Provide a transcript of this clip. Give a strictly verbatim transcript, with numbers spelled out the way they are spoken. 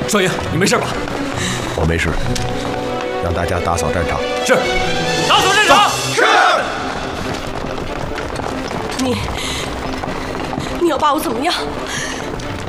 少爷，你没事吧？ 我没事，让大家打扫战场。 是，打扫战场。 是。 你，你要把我怎么样？